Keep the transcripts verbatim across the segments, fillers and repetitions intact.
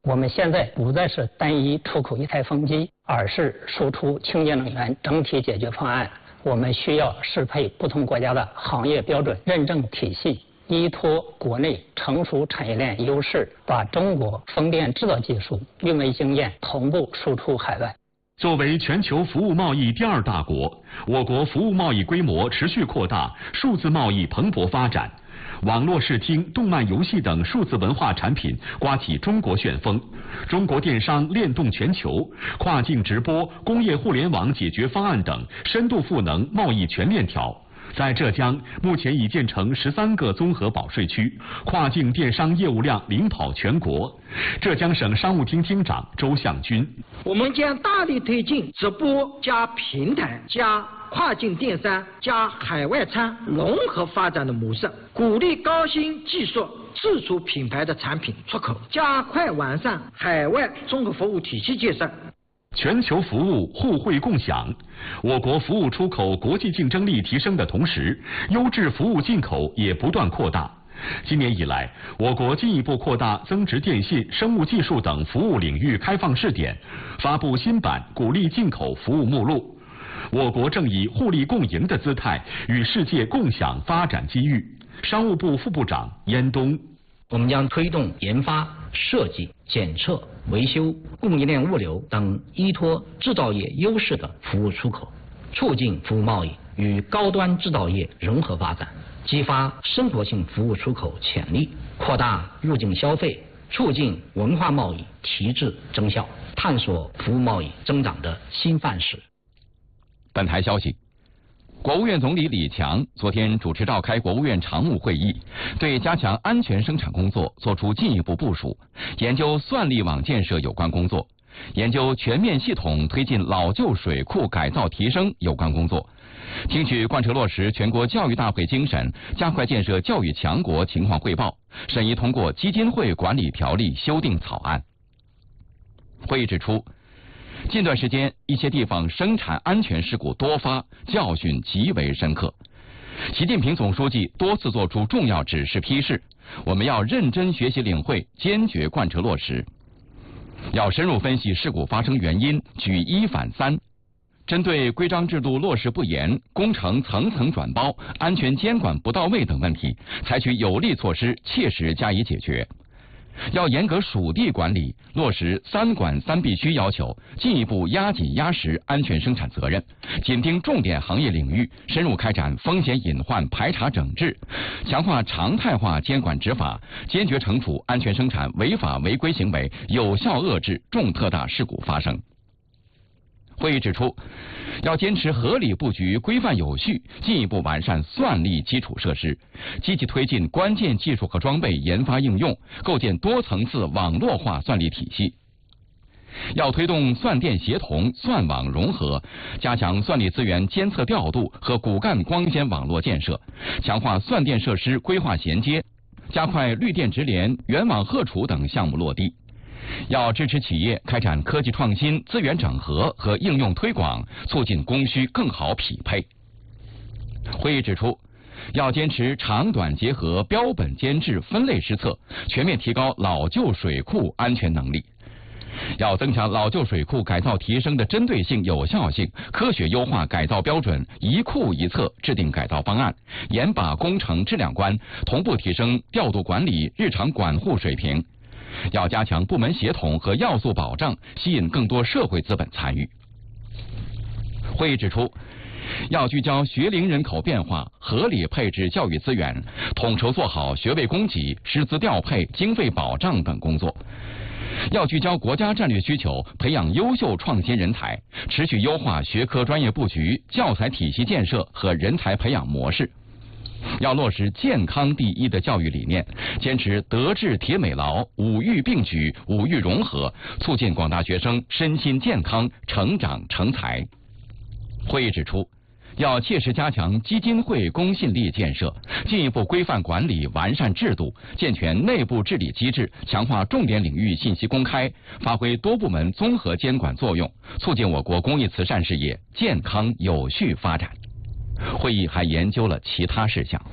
我们现在不再是单一出口一台风机，而是输出清洁能源整体解决方案。我们需要适配不同国家的行业标准认证体系，依托国内成熟产业链优势，把中国风电制造技术、运维经验同步输出海外。 作为全球服务贸易第二大国，我国服务贸易规模持续扩大，数字贸易蓬勃发展。网络视听、动漫游戏等数字文化产品刮起中国旋风，中国电商链动全球，跨境直播、工业互联网解决方案等深度赋能贸易全链条。在浙江，目前已建成十三个综合保税区，跨境电商业务量领跑全国。浙江省商务厅厅长周向军： 我们将大力推进直播加平台加跨境电商加海外仓融合发展的模式，鼓励高新技术自主品牌的产品出口，加快完善海外综合服务体系建设。 全球服务互惠共享，我国服务出口国际竞争力提升的同时，优质服务进口也不断扩大。今年以来，我国进一步扩大增值电信、生物技术等服务领域开放试点，发布新版鼓励进口服务目录。我国正以互利共赢的姿态与世界共享发展机遇。商务部副部长燕东： 我们将推动研发、设计、检测、维修、供应链物流等依托制造业优势的服务出口，促进服务贸易与高端制造业融合发展，激发生活性服务出口潜力，扩大入境消费，促进文化贸易提质增效，探索服务贸易增长的新范式。 本台消息，国务院总理李强昨天主持召开国务院常务会议，对加强安全生产工作作出进一步部署，研究算力网建设有关工作，研究全面系统推进老旧水库改造提升有关工作，听取贯彻落实全国教育大会精神，加快建设教育强国情况汇报，审议通过基金会管理条例修订草案。会议指出，近段时间，一些地方生产安全事故多发，教训极为深刻。习近平总书记多次作出重要指示批示，我们要认真学习领会，坚决贯彻落实。要深入分析事故发生原因，举一反三，针对规章制度落实不严、工程层层转包、安全监管不到位等问题，采取有力措施，切实加以解决。要严格属地管理，落实三管三必须要求，进一步压紧压实安全生产责任，紧盯重点行业领域，深入开展风险隐患排查整治，强化常态化监管执法，坚决惩处安全生产违法违规行为，有效遏制重特大事故发生。会议指出，要坚持合理布局、规范有序，进一步完善算力基础设施，积极推进关键技术和装备研发应用，构建多层次网络化算力体系。要推动算电协同、算网融合，加强算力资源监测调度和骨干光纤网络建设，强化算电设施规划衔接，加快绿电直连、远网荷储等项目落地。要支持企业开展科技创新、资源整合和应用推广，促进供需更好匹配。会议指出，要坚持长短结合、标本兼治、分类施策，全面提高老旧水库安全能力。要增强老旧水库改造提升的针对性、有效性，科学优化改造标准，一库一策制定改造方案，严把工程质量关，同步提升调度管理、日常管护水平。要加强部门协同和要素保障，吸引更多社会资本参与。会议指出，要聚焦学龄人口变化，合理配置教育资源，统筹做好学位供给、师资调配、经费保障等工作。要聚焦国家战略需求，培养优秀创新人才，持续优化学科专业布局、教材体系建设和人才培养模式。要落实健康第一的教育理念，坚持德智体美劳五育并举、五育融合，促进广大学生身心健康、成长成才。会议指出，要切实加强基金会公信力建设，进一步规范管理、完善制度，健全内部治理机制，强化重点领域信息公开，发挥多部门综合监管作用，促进我国公益慈善事业健康有序发展。会议还研究了其他事项。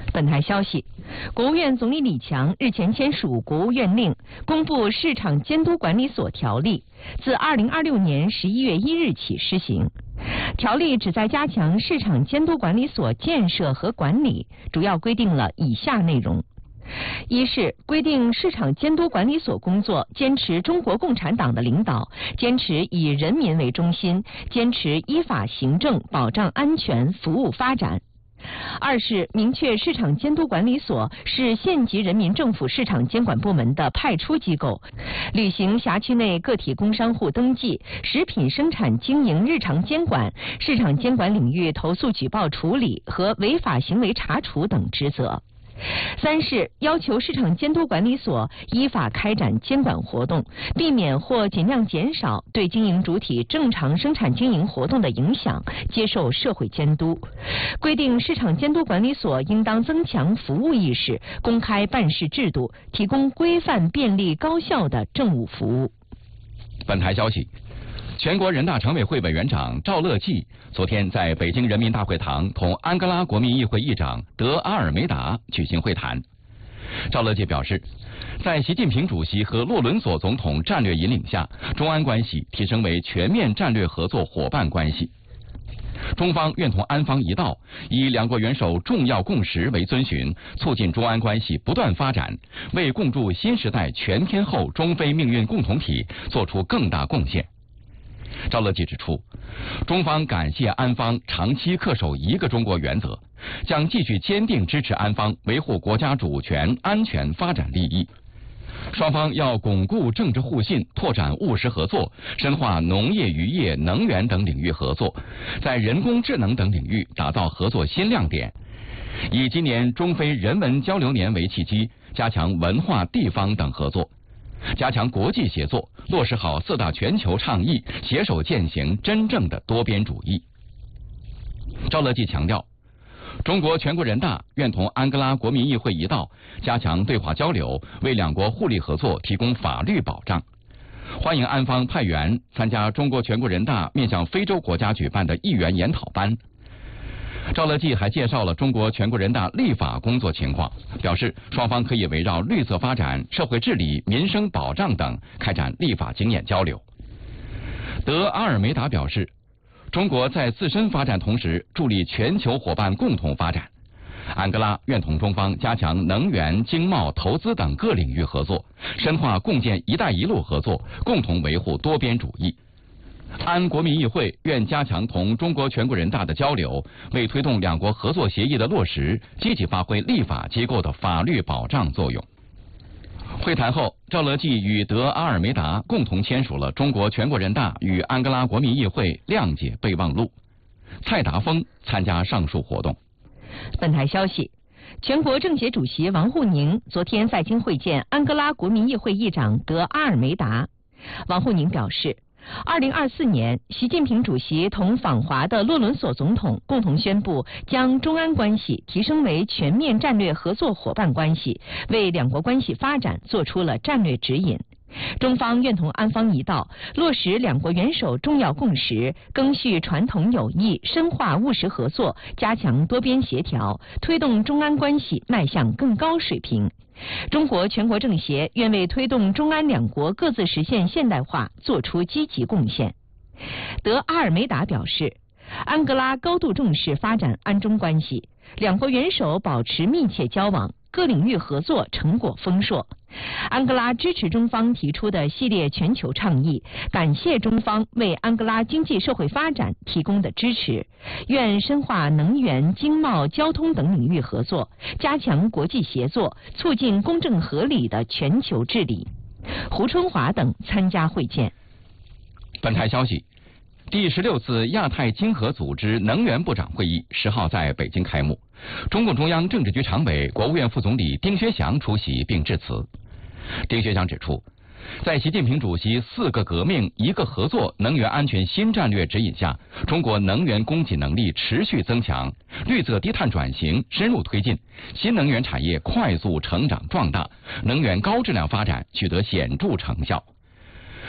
本台消息，国务院总理李强日前签署国务院令，公布《市场监督管理所条例》，自二零二六年十一月一日起施行。条例旨在加强市场监督管理所建设和管理，主要规定了以下内容：一是规定市场监督管理所工作坚持中国共产党的领导，坚持以人民为中心，坚持依法行政，保障安全，服务发展。二是明确市场监督管理所是县级人民政府市场监管部门的派出机构，履行辖区内个体工商户登记、食品生产经营日常监管、市场监管领域投诉举报处理和违法行为查处等职责。三是要求市场监督管理所依法开展监管活动，避免或尽量减少对经营主体正常生产经营活动的影响，接受社会监督。规定市场监督管理所应当增强服务意识，公开办事制度，提供规范、便利、高效的政务服务。 本台消息，全国人大常委会委员长赵乐际昨天在北京人民大会堂同安哥拉国民议会议长德阿尔梅达举行会谈。赵乐际表示，在习近平主席和洛伦索总统战略引领下，中安关系提升为全面战略合作伙伴关系。中方愿同安方一道，以两国元首重要共识为遵循，促进中安关系不断发展，为共筑新时代全天候中非命运共同体作出更大贡献。赵乐际指出，中方感谢安方长期恪守一个中国原则，将继续坚定支持安方维护国家主权、安全、发展利益。双方要巩固政治互信，拓展务实合作，深化农业、渔业、能源等领域合作，在人工智能等领域打造合作新亮点。以今年中非人文交流年为契机，加强文化、地方等合作，加强国际协作，落实好四大全球倡议，携手践行真正的多边主义。赵乐际强调，中国全国人大愿同安哥拉国民议会一道，加强对话交流，为两国互利合作提供法律保障。欢迎安方派员参加中国全国人大面向非洲国家举办的议员研讨班。赵乐际还介绍了中国全国人大立法工作情况，表示双方可以围绕绿色发展、社会治理、民生保障等开展立法经验交流。德阿尔梅达表示，中国在自身发展同时，助力全球伙伴共同发展。安哥拉愿同中方加强能源、经贸、投资等各领域合作，深化共建“一带一路”合作，共同维护多边主义。安国民议会愿加强同中国全国人大的交流，为推动两国合作协议的落实，积极发挥立法机构的法律保障作用。会谈后，赵乐际与德阿尔梅达共同签署了中国全国人大与安哥拉国民议会谅解备忘录。蔡达峰参加上述活动。 本台消息，全国政协主席王沪宁昨天在京会见安哥拉国民议会议长德阿尔梅达。王沪宁表示，二零二四年，习近平主席同访华的洛伦索总统共同宣布，将中安关系提升为全面战略合作伙伴关系，为两国关系发展做出了战略指引。中方愿同安方一道，落实两国元首重要共识，赓续传统友谊，深化务实合作，加强多边协调，推动中安关系迈向更高水平。中国全国政协愿为推动中安两国各自实现现代化做出积极贡献。德阿尔梅达表示，安哥拉高度重视发展安中关系，两国元首保持密切交往，各领域合作成果丰硕。安哥拉支持中方提出的系列全球倡议，感谢中方为安哥拉经济社会发展提供的支持，愿深化能源、经贸、交通等领域合作，加强国际协作，促进公正合理的全球治理。胡春华等参加会见。 本台消息，第十六次亚太经合组织能源部长会议十号在北京开幕，中共中央政治局常委、国务院副总理丁薛祥出席并致辞。丁薛祥指出，在习近平主席四个革命一个合作能源安全新战略指引下，中国能源供给能力持续增强，绿色低碳转型深入推进，新能源产业快速成长壮大，能源高质量发展取得显著成效。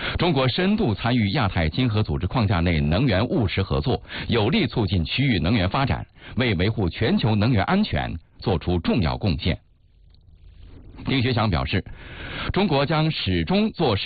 中国深度参与亚太经合组织框架内能源务实合作，有力促进区域能源发展，为维护全球能源安全作出重要贡献。丁薛祥表示，中国将始终做世